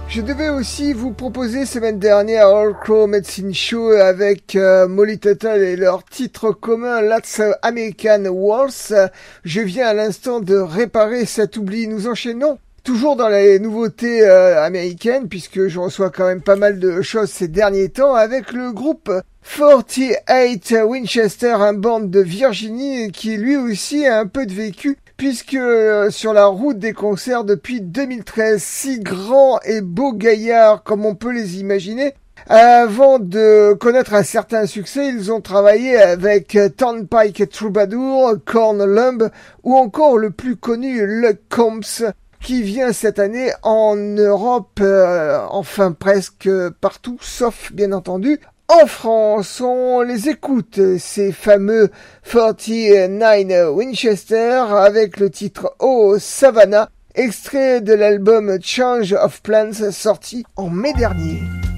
Je devais aussi vous proposer semaine dernière All Crow Medicine Show avec Molly Tuttle et leur titre commun Let's American Waltz. Je viens à l'instant de réparer cet oubli. Nous enchaînons toujours dans les nouveautés américaines puisque je reçois quand même pas mal de choses ces derniers temps avec le groupe 48 Winchester, un band de Virginie qui lui aussi a un peu de vécu puisque sur la route des concerts depuis 2013, si grands et beaux gaillards comme on peut les imaginer, avant de connaître un certain succès, ils ont travaillé avec Turnpike Troubadour, Korn Limb ou encore le plus connu Luke Combs qui vient cette année en Europe, enfin presque partout, sauf bien entendu en France. On les écoute, ces fameux 49 Winchester, avec le titre Oh Savannah, extrait de l'album Change of Plans sorti en mai dernier.